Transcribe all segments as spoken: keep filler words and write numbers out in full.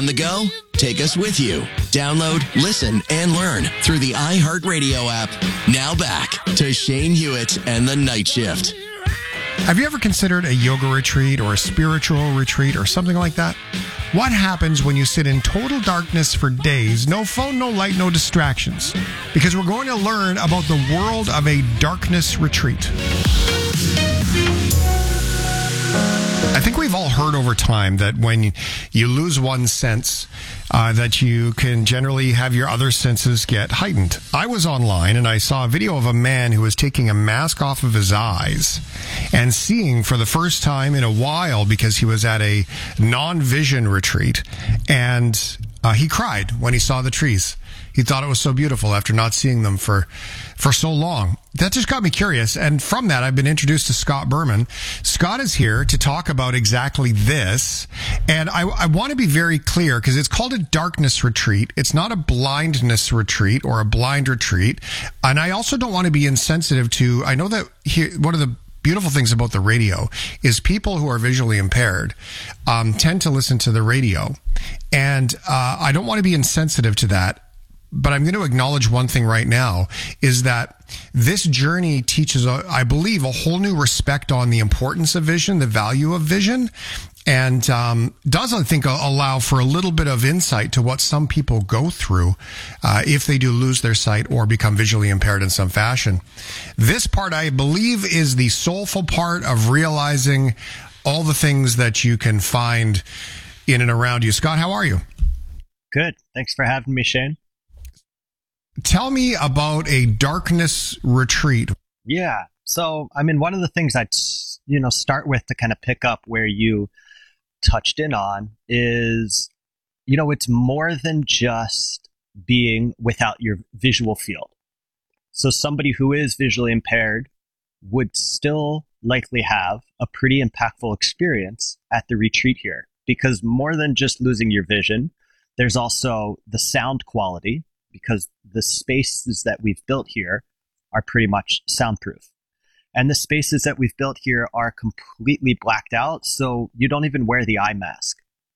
On the go? Take us with you. Download, listen, and learn through the iHeartRadio app. Now back to Shane Hewitt and the Night Shift. Have you ever considered a yoga retreat or a spiritual retreat or something like that? What happens when you sit in total darkness for days? No phone, no light, no distractions. Because we're going to learn about the world of a darkness retreat. I think we've all heard over time that when you lose one sense, uh, that you can generally have your other senses get heightened. I was online and I saw a video of a man who was taking a mask off of his eyes and seeing for the first time in a while because he was at a non-vision retreat, and uh, he cried when he saw the trees. He thought it was so beautiful after not seeing them for, for so long. That just got me curious. And from that, I've been introduced to Scott Berman. Scott is here to talk about exactly this. And I, I want to be very clear because it's called a darkness retreat. It's not a blindness retreat or a blind retreat. And I also don't want to be insensitive to, I know that here, one of the beautiful things about the radio is people who are visually impaired um, tend to listen to the radio. And uh, I don't want to be insensitive to that. But I'm going to acknowledge one thing right now is that this journey teaches, a, I believe, a whole new respect on the importance of vision, the value of vision, and um, does, I think, allow for a little bit of insight to what some people go through uh, if they do lose their sight or become visually impaired in some fashion. This part, I believe, is the soulful part of realizing all the things that you can find in and around you. Scott, how are you? Good. Thanks for having me, Shane. Tell me about a darkness retreat. Yeah. So, I mean, one of the things I'd, you know, start with to kind of pick up where you touched in on is, you know, it's more than just being without your visual field. So somebody who is visually impaired would still likely have a pretty impactful experience at the retreat here, because more than just losing your vision, there's also the sound quality, because the spaces that we've built here are pretty much soundproof. And the spaces that we've built here are completely blacked out, so you don't even wear the eye mask.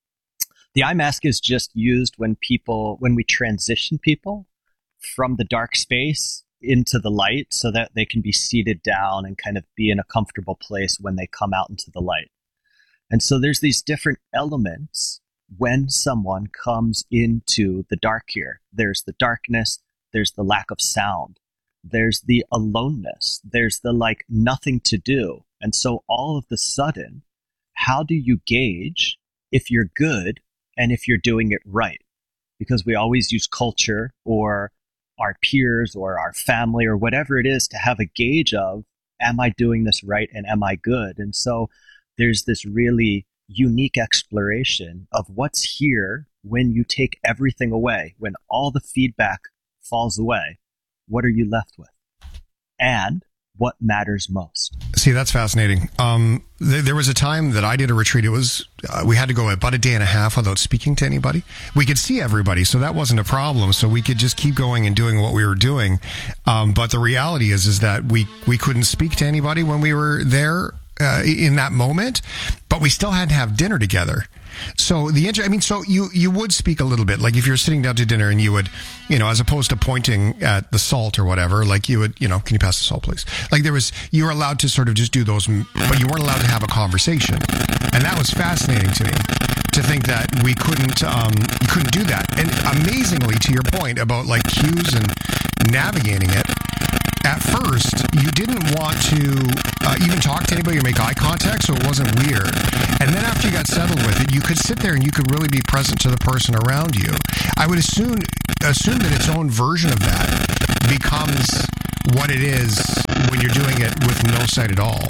The eye mask is just used when people, when we transition people from the dark space into the light so that they can be seated down and kind of be in a comfortable place when they come out into the light. And so there's these different elements when someone comes into the dark here. There's the darkness, there's the lack of sound, there's the aloneness, there's the like nothing to do. And so all of the sudden, how do you gauge if you're good and if you're doing it right? Because we always use culture or our peers or our family or whatever it is to have a gauge of, am I doing this right and am I good? And so there's this really unique exploration of what's here when you take everything away, when all the feedback falls away. What are you left with? And what matters most? See, that's fascinating. Um, th- there was a time that I did a retreat. It was, uh, we had to go about a day and a half without speaking to anybody. We could see everybody, so that wasn't a problem. So we could just keep going and doing what we were doing. Um, but the reality is, is that we, we couldn't speak to anybody when we were there uh, in that moment, but we still had to have dinner together. So the inter- I mean, so you, you would speak a little bit, like if you're sitting down to dinner and you would, you know, as opposed to pointing at the salt or whatever, like you would, you know, can you pass the salt, please? Like there was, you were allowed to sort of just do those, but you weren't allowed to have a conversation. And that was fascinating to me, to think that we couldn't, um, you couldn't do that. And amazingly, to your point about like cues and navigating it, at first, you didn't want to uh, even talk to anybody or make eye contact, so it wasn't weird. And then after you got settled with it, you could sit there and you could really be present to the person around you. I would assume assume that its own version of that becomes what it is when you're doing it with no sight at all.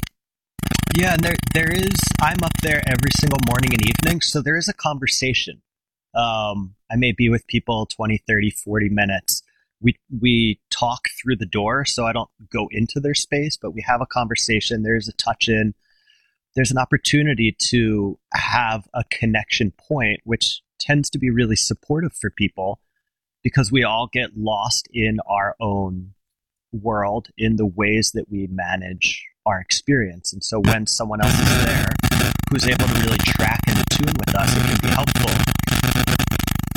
Yeah, and there there is, I'm up there every single morning and evening, so there is a conversation. Um, I may be with people twenty, thirty, forty minutes. We we talk through the door, so I don't go into their space, but we have a conversation. There's a touch in. There's an opportunity to have a connection point, which tends to be really supportive for people because we all get lost in our own world in the ways that we manage our experience. And so when someone else is there who's able to really track and tune with us, it can be helpful.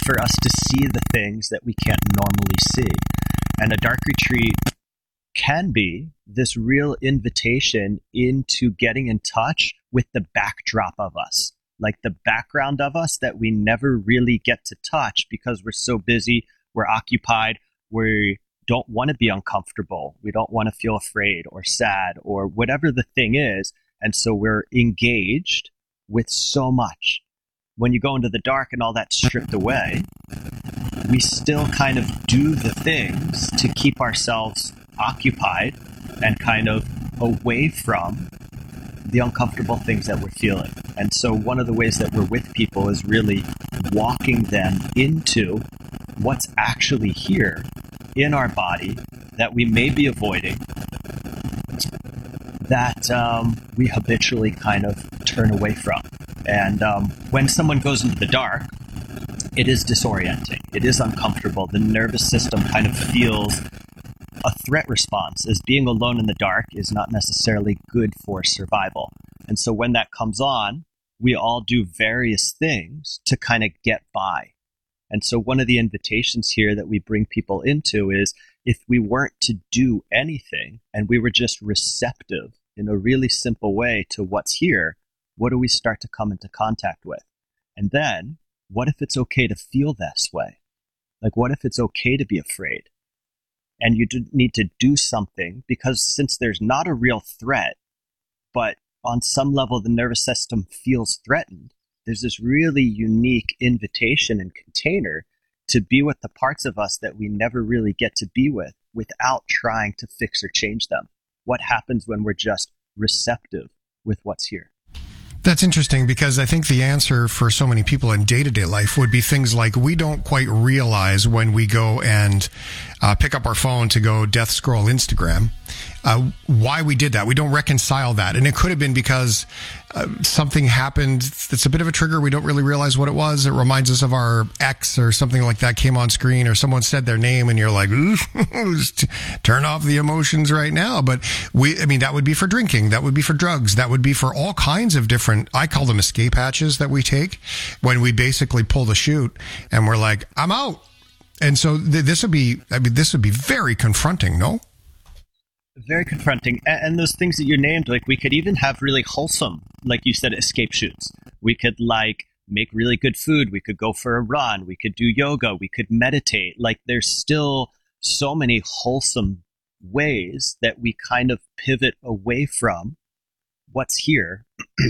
for us to see the things that we can't normally see. And a dark retreat can be this real invitation into getting in touch with the backdrop of us, like the background of us that we never really get to touch because we're so busy, we're occupied, we don't want to be uncomfortable, we don't want to feel afraid or sad or whatever the thing is. And so we're engaged with so much. When you go into the dark and all that's stripped away, we still kind of do the things to keep ourselves occupied and kind of away from the uncomfortable things that we're feeling. And so one of the ways that we're with people is really walking them into what's actually here in our body that we may be avoiding, that um, we habitually kind of turn away from. And um, when someone goes into the dark, it is disorienting. It is uncomfortable. The nervous system kind of feels a threat response, as being alone in the dark is not necessarily good for survival. And so when that comes on, we all do various things to kind of get by. And so one of the invitations here that we bring people into is, if we weren't to do anything and we were just receptive in a really simple way to what's here, what do we start to come into contact with? And then, what if it's okay to feel this way? Like, what if it's okay to be afraid? And you do need to do something, because since there's not a real threat, but on some level the nervous system feels threatened, there's this really unique invitation and container to be with the parts of us that we never really get to be with without trying to fix or change them. What happens when we're just receptive with what's here? That's interesting, because I think the answer for so many people in day-to-day life would be things like, we don't quite realize when we go and uh, pick up our phone to go death scroll Instagram, uh, why we did that. We don't reconcile that. And it could have been because uh, something happened that's a bit of a trigger. We don't really realize what it was. It reminds us of our ex or something like that came on screen, or someone said their name and you're like, turn off the emotions right now. But we, I mean, that would be for drinking. That would be for drugs. That would be for all kinds of different, I call them escape hatches that we take when we basically pull the chute and we're like, I'm out. And so th- this would be, I mean, this would be very confronting, no? Very confronting. And those things that you named, like, we could even have really wholesome, like you said, escape shoots. We could like make really good food. We could go for a run. We could do yoga. We could meditate. Like, there's still so many wholesome ways that we kind of pivot away from what's here.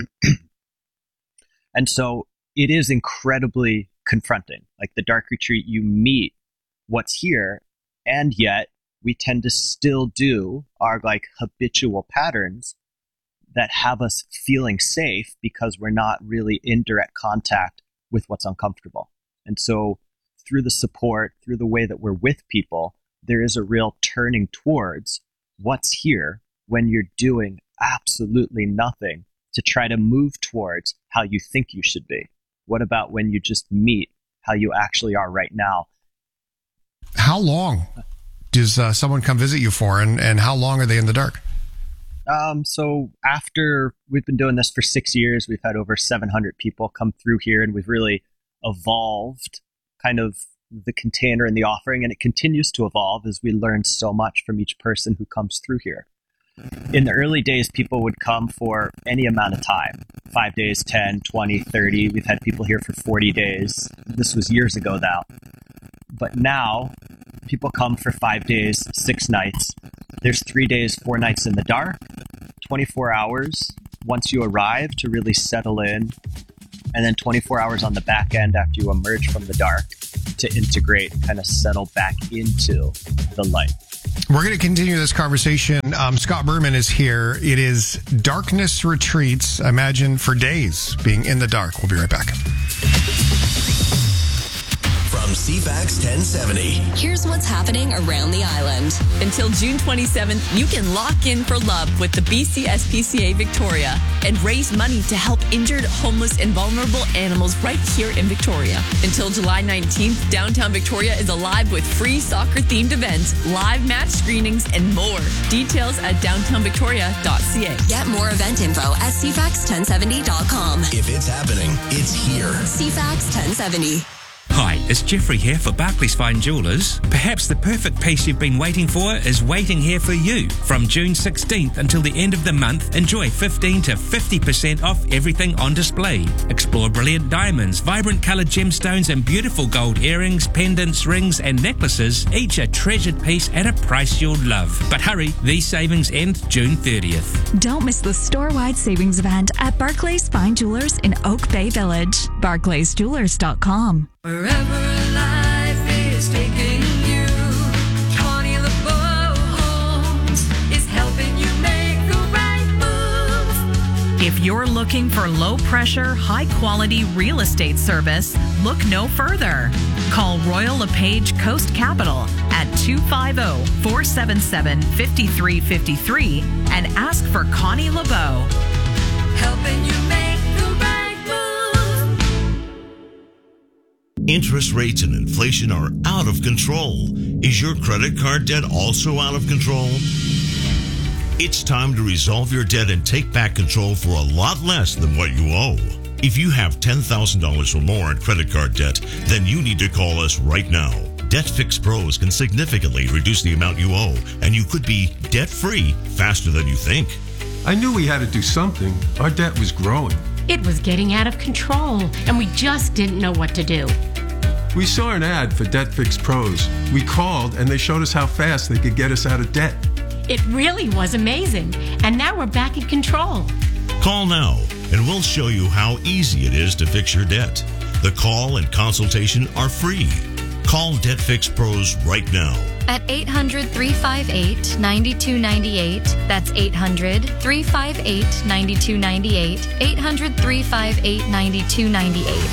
And so it is incredibly confronting. Like, the dark retreat, you meet what's here, and yet we tend to still do our like habitual patterns that have us feeling safe because we're not really in direct contact with what's uncomfortable. And so through the support, through the way that we're with people, there is a real turning towards what's here when you're doing absolutely nothing to try to move towards how you think you should be. What about when you just meet how you actually are right now? How long does uh, someone come visit you for, and, and how long are they in the dark? Um, so after we've been doing this for six years, we've had over seven hundred people come through here, and we've really evolved kind of the container and the offering, and it continues to evolve as we learn so much from each person who comes through here. In the early days, people would come for any amount of time, five days, ten, twenty, thirty. We've had people here for forty days. This was years ago now. But now, people come for five days, six nights. There's three days, four nights in the dark, twenty-four hours once you arrive to really settle in, and then twenty-four hours on the back end after you emerge from the dark to integrate, kind of settle back into the light. We're going to continue this conversation. Um, Scott Berman is here. It is Darkness Retreats. Imagine for days being in the dark. We'll be right back. From C FAX ten seventy. Here's what's happening around the island. Until June twenty-seventh, you can lock in for love with the B C S P C A Victoria and raise money to help injured, homeless, and vulnerable animals right here in Victoria. Until July nineteenth, downtown Victoria is alive with free soccer-themed events, live match screenings, and more. Details at downtown victoria dot c a. Get more event info at c fax ten seventy dot com. If it's happening, it's here. C FAX ten seventy. Hi, Hi, it's Jeffrey here for Barclays Fine Jewellers. Perhaps the perfect piece you've been waiting for is waiting here for you. From June sixteenth until the end of the month, enjoy fifteen to fifty percent off everything on display. Explore brilliant diamonds, vibrant coloured gemstones and beautiful gold earrings, pendants, rings and necklaces, each a treasured piece at a price you'll love. But hurry, these savings end June thirtieth. Don't miss the store-wide savings event at Barclays Fine Jewellers in Oak Bay Village. barclays jewellers dot com. Wherever life is taking you, Connie LeBeau Homes is helping you make the right move. If you're looking for low-pressure, high-quality real estate service, look no further. Call Royal LePage Coast Capital at two five zero, four seven seven, five three five three and ask for Connie LeBeau. Helping you make the right move. Interest rates and inflation are out of control. Is your credit card debt also out of control? It's time to resolve your debt and take back control for a lot less than what you owe. If you have ten thousand dollars or more in credit card debt, then you need to call us right now. Debt Fix Pros can significantly reduce the amount you owe, and you could be debt-free faster than you think. I knew we had to do something. Our debt was growing. It was getting out of control, and we just didn't know what to do. We saw an ad for Debt Fix Pros. We called, and they showed us how fast they could get us out of debt. It really was amazing, and now we're back in control. Call now, and we'll show you how easy it is to fix your debt. The call and consultation are free. Call Debt Fix Pros right now. At eight hundred, three five eight, nine two nine eight. That's eight hundred, three five eight, nine two nine eight. eight hundred, three five eight, nine two nine eight.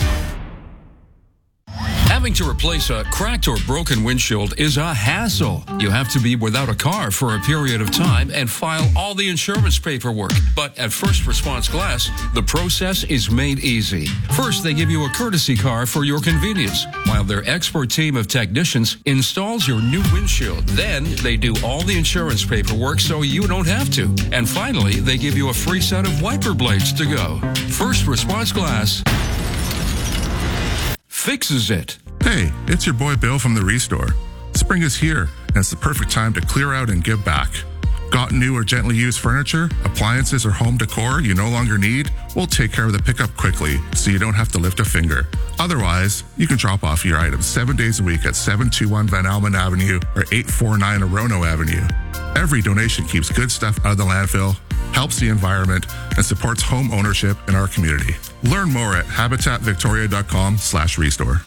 Having to replace a cracked or broken windshield is a hassle. You have to be without a car for a period of time and file all the insurance paperwork. But at First Response Glass, the process is made easy. First, they give you a courtesy car for your convenience, while their expert team of technicians installs your new windshield. Then, they do all the insurance paperwork so you don't have to. And finally, they give you a free set of wiper blades to go. First Response Glass fixes it. Hey, it's your boy Bill from the Restore. Spring is here, and it's the perfect time to clear out and give back. Got new or gently used furniture, appliances, or home decor you no longer need? We'll take care of the pickup quickly so you don't have to lift a finger. Otherwise, you can drop off your items seven days a week at seven two one Van Almen Avenue or eight four nine Orono Avenue. Every donation keeps good stuff out of the landfill, helps the environment, and supports home ownership in our community. Learn more at habitat victoria dot com slash restore.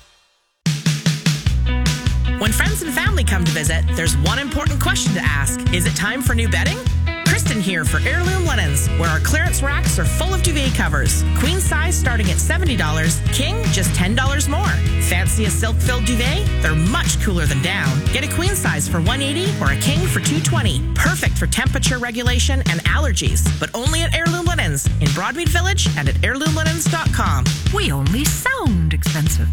When friends and family come to visit, there's one important question to ask. Is it time for new bedding? Kristen here for Heirloom Linens, where our clearance racks are full of duvet covers. Queen size starting at seventy dollars, king just ten dollars more. Fancy a silk-filled duvet? They're much cooler than down. Get a queen size for one hundred eighty dollars or a king for two hundred twenty dollars. Perfect for temperature regulation and allergies, but only at Heirloom Linens in Broadmead Village and at heirloom linens dot com. We only sound expensive.